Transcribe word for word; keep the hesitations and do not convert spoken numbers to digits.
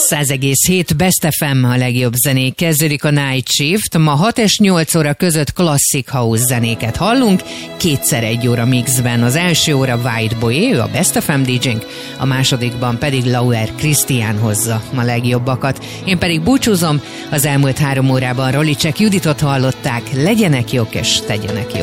száz egész hét Best ef em, a legjobb zenék. Kezdődik a Night Shift. Ma hat és nyolc óra között klasszik house zenéket hallunk, kétszer egy óra mixben. Az első óra White Boy, ő a Best ef em dé jénk, a másodikban pedig Lauer Krisztián hozza a legjobbakat. Én pedig búcsúzom, az elmúlt három órában Rolicek Juditot hallották. Legyenek jók és tegyenek jót.